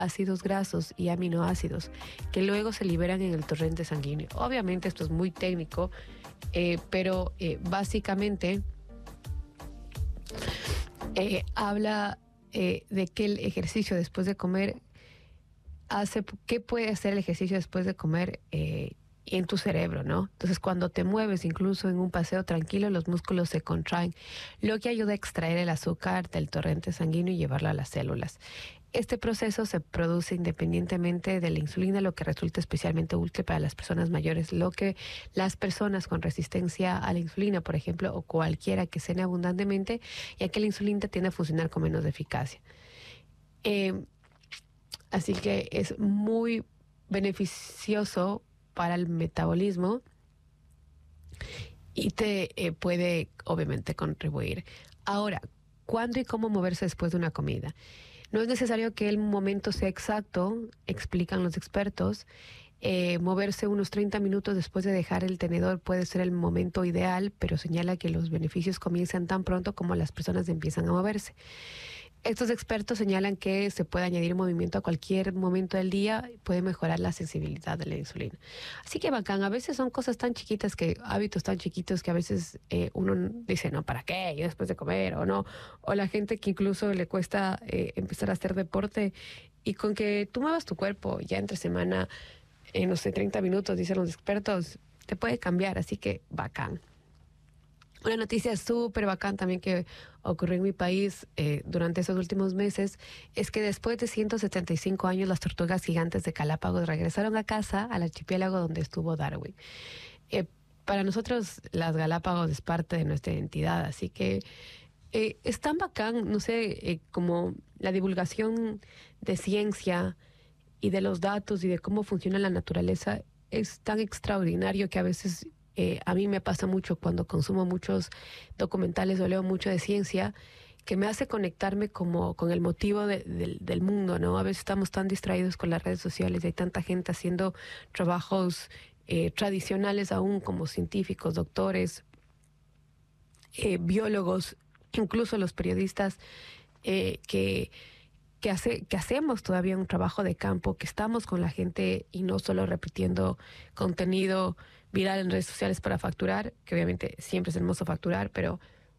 ácidos grasos y aminoácidos que luego se liberan en el torrente sanguíneo. Obviamente esto es muy técnico, pero básicamente habla de que el ejercicio después de comer ¿qué puede hacer el ejercicio después de comer en tu cerebro, ¿no? Entonces, cuando te mueves, incluso en un paseo tranquilo, los músculos se contraen, lo que ayuda a extraer el azúcar del torrente sanguíneo y llevarlo a las células. Este proceso se produce independientemente de la insulina, lo que resulta especialmente útil para las personas mayores, lo que las personas con resistencia a la insulina, por ejemplo, o cualquiera que cene abundantemente, ya que la insulina tiende a funcionar con menos eficacia. Así que es muy beneficioso para el metabolismo y te puede obviamente contribuir. Ahora, ¿cuándo y cómo moverse después de una comida? No es necesario que el momento sea exacto, explican los expertos. Moverse unos 30 minutos después de dejar el tenedor puede ser el momento ideal, pero señala que los beneficios comienzan tan pronto como las personas empiezan a moverse. Estos expertos señalan que se puede añadir movimiento a cualquier momento del día y puede mejorar la sensibilidad de la insulina. Así que bacán, a veces son cosas tan chiquitas, hábitos tan chiquitos que a veces uno dice, no, ¿para qué? Yo después de comer o no. O la gente que incluso le cuesta empezar a hacer deporte y con que tú muevas tu cuerpo ya entre semana, no sé, 30 minutos, dicen los expertos, te puede cambiar, así que bacán. Una noticia súper bacán también que ocurrió en mi país durante esos últimos meses es que después de 175 años las tortugas gigantes de Galápagos regresaron a casa, al archipiélago donde estuvo Darwin. Para nosotros las Galápagos es parte de nuestra identidad, así que es tan bacán, no sé, como la divulgación de ciencia y de los datos y de cómo funciona la naturaleza es tan extraordinario que a veces... a mí me pasa mucho cuando consumo muchos documentales o leo mucho de ciencia, que me hace conectarme como con el motivo del mundo, ¿no? A veces estamos tan distraídos con las redes sociales y hay tanta gente haciendo trabajos tradicionales aún, como científicos, doctores, biólogos, incluso los periodistas que hacemos todavía un trabajo de campo, que estamos con la gente y no solo repitiendo contenido viral en redes sociales para facturar, que obviamente siempre es hermoso facturar, pero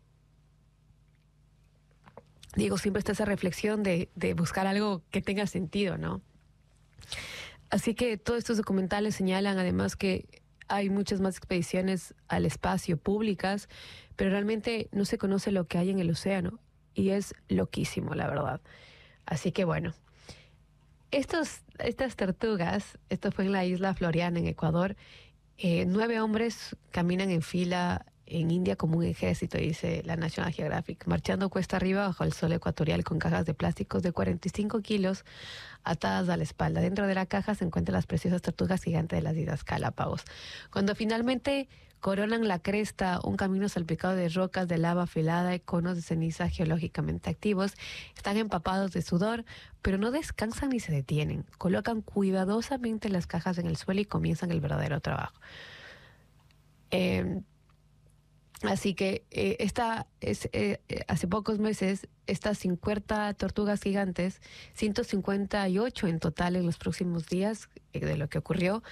digo, siempre está esa reflexión de buscar algo que tenga sentido, ¿no? Así que todos estos documentales señalan además que hay muchas más expediciones al espacio públicas, pero realmente no se conoce lo que hay en el océano y es loquísimo, la verdad. Así que bueno, estas tortugas, esto fue en la isla Floriana, en Ecuador, 9 hombres caminan en fila en India como un ejército, dice la National Geographic, marchando cuesta arriba bajo el sol ecuatorial con cajas de plásticos de 45 kilos atadas a la espalda. Dentro de la caja se encuentran las preciosas tortugas gigantes de las Islas Galápagos. Cuando finalmente coronan la cresta, un camino salpicado de rocas de lava afilada y conos de ceniza geológicamente activos, están empapados de sudor, pero no descansan ni se detienen. Colocan cuidadosamente las cajas en el suelo y comienzan el verdadero trabajo. Así que hace pocos meses, estas 50 tortugas gigantes, 158 en total en los próximos días de lo que ocurrió,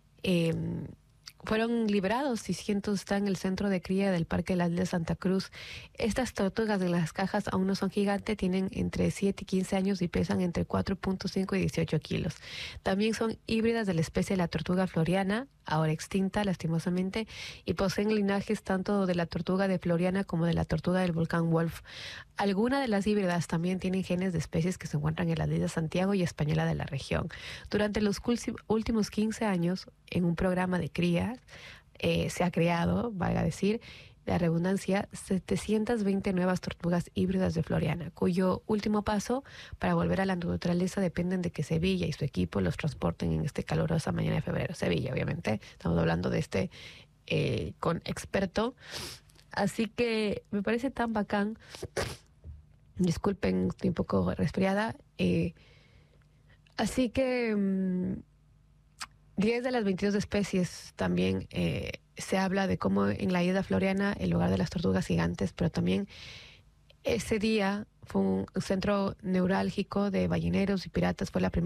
fueron liberados y 100 están en el centro de cría del Parque de la Isla de Santa Cruz. Estas tortugas de las cajas aún no son gigantes, tienen entre 7 y 15 años y pesan entre 4.5 y 18 kilos. También son híbridas de la especie de la tortuga floriana, ahora extinta lastimosamente, y poseen linajes tanto de la tortuga de Floriana como de la tortuga del volcán Wolf. Algunas de las híbridas también tienen genes de especies que se encuentran en las islas Santiago y Española de la región. Durante los últimos 15 años, en un programa de crías, se ha creado, valga decir, la redundancia, 720 nuevas tortugas híbridas de Floriana, cuyo último paso para volver a la naturaleza dependen de que Sevilla y su equipo los transporten en esta calurosa mañana de febrero. Sevilla, obviamente, estamos hablando de con experto. Así que me parece tan bacán. Disculpen, estoy un poco resfriada. Así que 10 de las 22 especies también se habla de cómo en la isla Floriana, el lugar de las tortugas gigantes, pero también ese día fue un centro neurálgico de balleneros y piratas, fue la primera